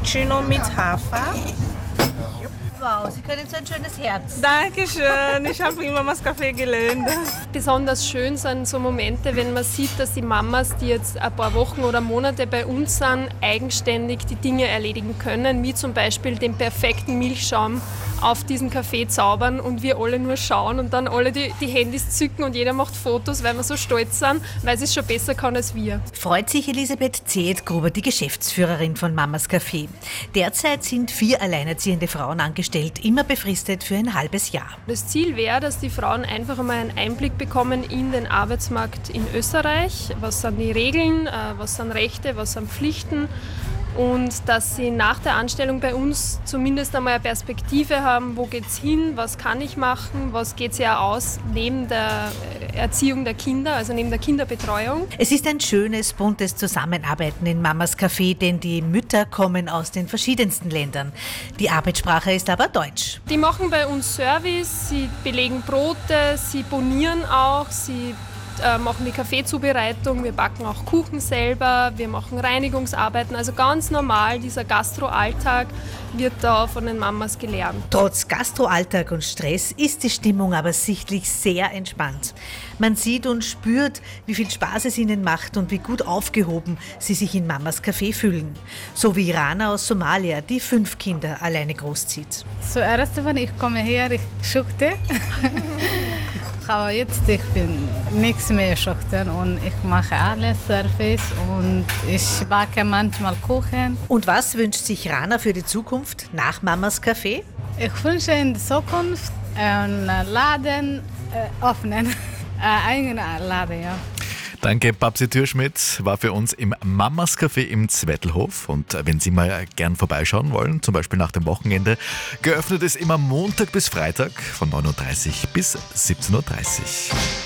Cappuccino mit Hafer. Wow, Sie können so ein schönes Herz. Dankeschön, ich habe immer Mamas Café gelernt. Besonders schön sind so Momente, wenn man sieht, dass die Mamas, die jetzt ein paar Wochen oder Monate bei uns sind, eigenständig die Dinge erledigen können, wie zum Beispiel den perfekten Milchschaum auf diesen Kaffee zaubern und wir alle nur schauen und dann alle die Handys zücken und jeder macht Fotos, weil wir so stolz sind, weil sie es schon besser kann als wir. Freut sich Elisabeth Zehet-Gruber, die Geschäftsführerin von Mamas Café. Derzeit sind 4 alleinerziehende Frauen angestellt, immer befristet für ein halbes Jahr. Das Ziel wäre, dass die Frauen einfach einmal einen Einblick bekommen in den Arbeitsmarkt in Österreich. Was sind die Regeln, was sind Rechte, was sind Pflichten? Und dass sie nach der Anstellung bei uns zumindest einmal eine Perspektive haben, wo geht's hin, was kann ich machen, was geht es ja aus neben der Erziehung der Kinder, also neben der Kinderbetreuung. Es ist ein schönes, buntes Zusammenarbeiten in Mamas Café, denn die Mütter kommen aus den verschiedensten Ländern. Die Arbeitssprache ist aber Deutsch. Die machen bei uns Service, sie belegen Brote, sie bonieren auch, sie machen die Kaffeezubereitung, wir backen auch Kuchen selber, wir machen Reinigungsarbeiten, also ganz normal, dieser Gastroalltag wird da von den Mamas gelernt. Trotz Gastroalltag und Stress ist die Stimmung aber sichtlich sehr entspannt. Man sieht und spürt, wie viel Spaß es ihnen macht und wie gut aufgehoben sie sich in Mamas Café fühlen. So wie Rana aus Somalia, die 5 Kinder alleine großzieht. Zuerst, wenn ich komme her, ich schockte. Aber jetzt ich bin nichts mehr schüchtern und ich mache alles Service und ich backe manchmal Kuchen. Und was wünscht sich Rana für die Zukunft nach Mamas Café? Ich wünsche in der Zukunft einen Laden öffnen, eigenen Laden, ja. Danke, Babsi Türschmidt war für uns im Mamas Café im Zwettl-Hof. Und wenn Sie mal gern vorbeischauen wollen, zum Beispiel nach dem Wochenende, geöffnet ist immer Montag bis Freitag von 9.30 Uhr bis 17.30 Uhr.